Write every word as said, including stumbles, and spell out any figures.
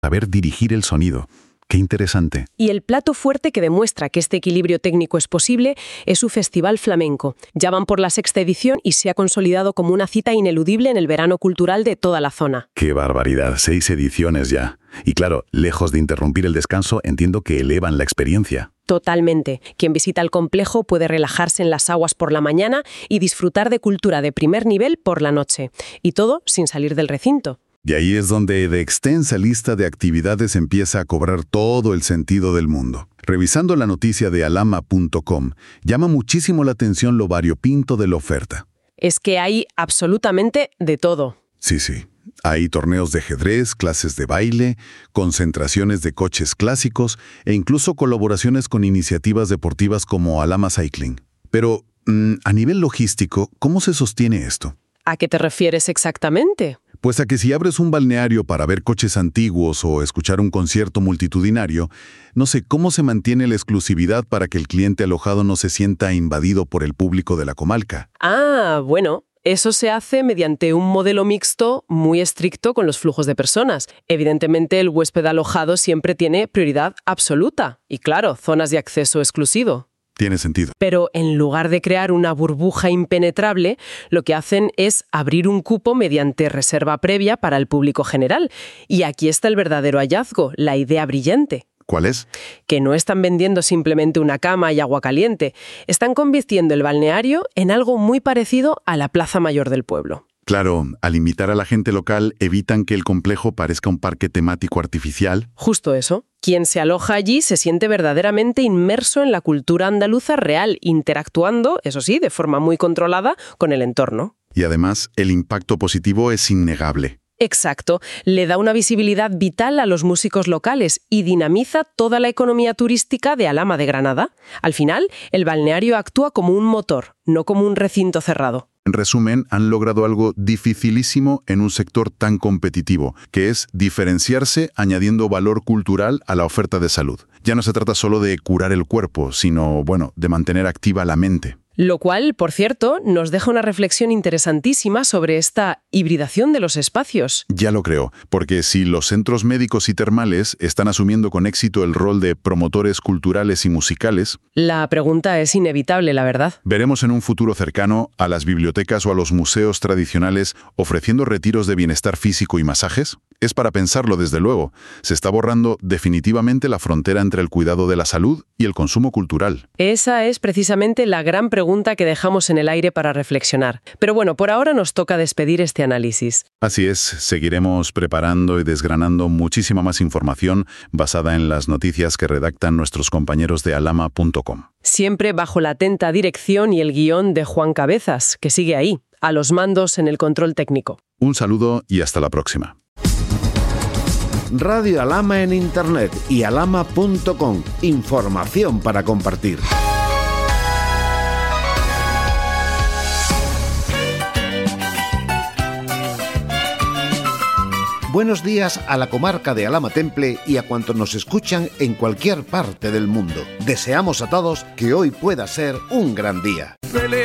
saber dirigir el sonido. ¡Qué interesante! Y el plato fuerte que demuestra que este equilibrio técnico es posible es su Festival Flamenco. Ya van por la sexta edición y se ha consolidado como una cita ineludible en el verano cultural de toda la zona. ¡Qué barbaridad! Seis ediciones ya. Y claro, lejos de interrumpir el descanso, entiendo que elevan la experiencia. Totalmente. Quien visita el complejo puede relajarse en las aguas por la mañana y disfrutar de cultura de primer nivel por la noche. Y todo sin salir del recinto. Y ahí es donde de extensa lista de actividades empieza a cobrar todo el sentido del mundo. Revisando la noticia de alama punto com, llama muchísimo la atención lo variopinto de la oferta. Es que hay absolutamente de todo. Sí, sí. Hay torneos de ajedrez, clases de baile, concentraciones de coches clásicos e incluso colaboraciones con iniciativas deportivas como Alama Cycling. Pero, mmm, a nivel logístico, ¿cómo se sostiene esto? ¿A qué te refieres exactamente? Pues a que si abres un balneario para ver coches antiguos o escuchar un concierto multitudinario, no sé cómo se mantiene la exclusividad para que el cliente alojado no se sienta invadido por el público de la comarca. Ah, bueno, eso se hace mediante un modelo mixto muy estricto con los flujos de personas. Evidentemente, el huésped alojado siempre tiene prioridad absoluta. Y claro, zonas de acceso exclusivo. Tiene sentido. Pero en lugar de crear una burbuja impenetrable, lo que hacen es abrir un cupo mediante reserva previa para el público general. Y aquí está el verdadero hallazgo, la idea brillante. ¿Cuál es? Que no están vendiendo simplemente una cama y agua caliente. Están convirtiendo el balneario en algo muy parecido a la plaza mayor del pueblo. Claro, al invitar a la gente local, evitan que el complejo parezca un parque temático artificial. Justo eso. Quien se aloja allí se siente verdaderamente inmerso en la cultura andaluza real, interactuando, eso sí, de forma muy controlada, con el entorno. Y además, el impacto positivo es innegable. Exacto. Le da una visibilidad vital a los músicos locales y dinamiza toda la economía turística de Alhama de Granada. Al final, el balneario actúa como un motor, no como un recinto cerrado. En resumen, han logrado algo dificilísimo en un sector tan competitivo, que es diferenciarse añadiendo valor cultural a la oferta de salud. Ya no se trata solo de curar el cuerpo, sino, bueno, de mantener activa la mente. Lo cual, por cierto, nos deja una reflexión interesantísima sobre esta hibridación de los espacios. Ya lo creo, porque si los centros médicos y termales están asumiendo con éxito el rol de promotores culturales y musicales, la pregunta es inevitable, la verdad. Veremos en un futuro cercano a las bibliotecas o a los museos tradicionales ofreciendo retiros de bienestar físico y masajes. Es para pensarlo, desde luego. Se está borrando definitivamente la frontera entre el cuidado de la salud y el consumo cultural. Esa es precisamente la gran pregunta que dejamos en el aire para reflexionar. Pero bueno, por ahora nos toca despedir este análisis. Así es, seguiremos preparando y desgranando muchísima más información basada en las noticias que redactan nuestros compañeros de alama punto com. Siempre bajo la atenta dirección y el guión de Juan Cabezas, que sigue ahí, a los mandos en el control técnico. Un saludo y hasta la próxima. Radio Alhama en Internet y alama punto com. Información para compartir. Buenos días a la comarca de Alhama Temple y a cuantos nos escuchan en cualquier parte del mundo. Deseamos a todos que hoy pueda ser un gran día.